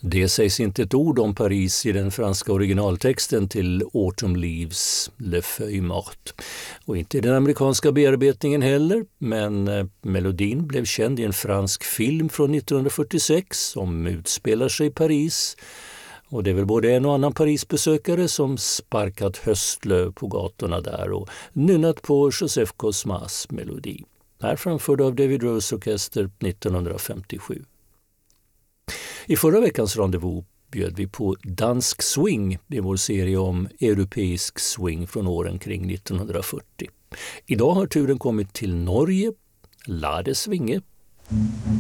Det sägs inte ett ord om Paris i den franska originaltexten till Autumn Leaves, Le Feuille Morte. Och inte i den amerikanska bearbetningen heller, men melodin blev känd i en fransk film från 1946 som utspelar sig i Paris. Och det är väl både en och annan Parisbesökare som sparkat höstlöv på gatorna där och nynnat på Joseph Cosmas melodi. Här framförd av David Rose Orkester 1957. I förra veckans rendezvous bjöd vi på dansk swing i vår serie om europeisk swing från åren kring 1940. Idag har turen kommit till Norge, Lade Svinge.